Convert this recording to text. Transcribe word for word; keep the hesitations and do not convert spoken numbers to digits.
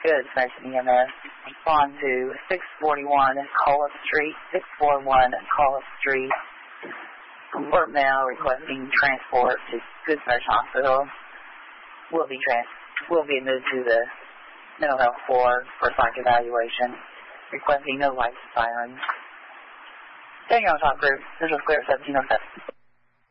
Good, Mason E M S. Respond to six forty-one Cullis Street, six forty-one Cullis Street. Fort Mill requesting transport to Goodsmarsh Hospital. Will be trans will be moved to the mental health floor for psych evaluation. Requesting no lights, sirens. Daniel Top Group, this is Clear seventeen oh seven.